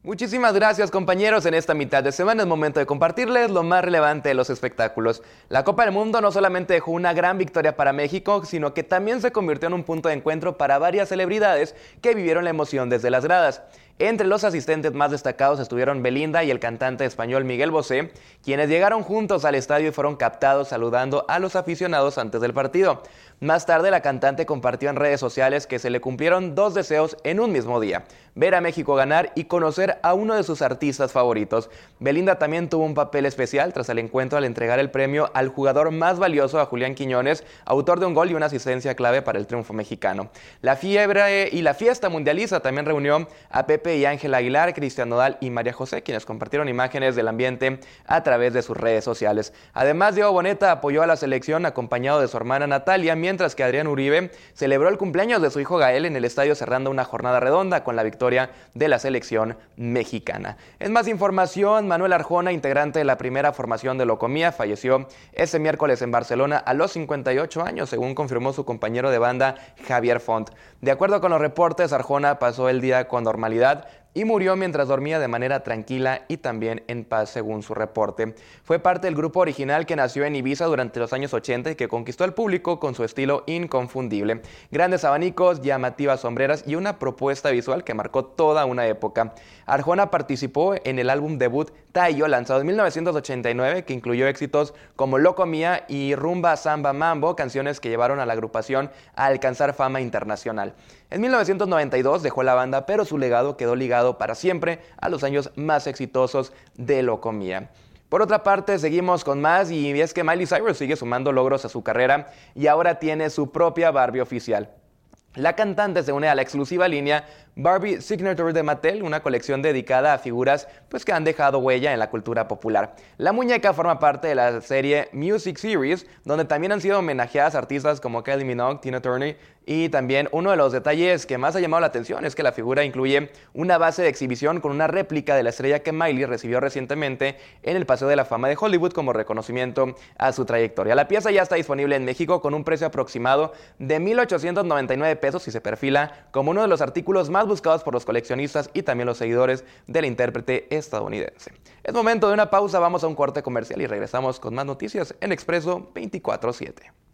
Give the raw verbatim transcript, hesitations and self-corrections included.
Muchísimas gracias, compañeros. En esta mitad de semana es momento de compartirles lo más relevante de los espectáculos. La Copa del Mundo no solamente dejó una gran victoria para México, sino que también se convirtió en un punto de encuentro para varias celebridades que vivieron la emoción desde las gradas. Entre los asistentes más destacados estuvieron Belinda y el cantante español Miguel Bosé, quienes llegaron juntos al estadio y fueron captados saludando a los aficionados antes del partido. Más tarde, la cantante compartió en redes sociales que se le cumplieron dos deseos en un mismo día: ver a México ganar y conocer a uno de sus artistas favoritos. Belinda también tuvo un papel especial tras el encuentro al entregar el premio al jugador más valioso, a Julián Quiñones, autor de un gol y una asistencia clave para el triunfo mexicano. La fiebre y la fiesta mundialista también reunió a Pepe y Ángel Aguilar, Cristian Nodal y María José, quienes compartieron imágenes del ambiente a través de sus redes sociales. Además, Diego Boneta apoyó a la selección acompañado de su hermana Natalia, mientras que Adrián Uribe celebró el cumpleaños de su hijo Gael en el estadio, cerrando una jornada redonda con la victoria de la selección mexicana. En más información, Manuel Arjona, integrante de la primera formación de Locomía, falleció este miércoles en Barcelona a los cincuenta y ocho años, según confirmó su compañero de banda Javier Font. De acuerdo con los reportes, Arjona pasó el día con normalidad y murió mientras dormía de manera tranquila y también en paz, según su reporte. Fue parte del grupo original que nació en Ibiza durante los años ochenta y que conquistó al público con su estilo inconfundible. Grandes abanicos, llamativas sombreras y una propuesta visual que marcó toda una época. Arjona participó en el álbum debut Tayo, lanzado en mil novecientos ochenta y nueve, que incluyó éxitos como Loco Mía y Rumba Samba Mambo, canciones que llevaron a la agrupación a alcanzar fama internacional. En mil novecientos noventa y dos dejó la banda, pero su legado quedó ligado para siempre a los años más exitosos de Locomía. Por otra parte, seguimos con más, y es que Miley Cyrus sigue sumando logros a su carrera y ahora tiene su propia Barbie oficial. La cantante se une a la exclusiva línea Barbie Signature de Mattel, una colección dedicada a figuras pues, que han dejado huella en la cultura popular. La muñeca forma parte de la serie Music Series, donde también han sido homenajeadas artistas como Kylie Minogue, Tina Turner, y también uno de los detalles que más ha llamado la atención es que la figura incluye una base de exhibición con una réplica de la estrella que Miley recibió recientemente en el Paseo de la Fama de Hollywood como reconocimiento a su trayectoria. La pieza ya está disponible en México con un precio aproximado de mil ochocientos noventa y nueve pesos y se perfila como uno de los artículos más buscados por los coleccionistas y también los seguidores del intérprete estadounidense. Es momento de una pausa, vamos a un corte comercial y regresamos con más noticias en Expreso veinticuatro siete.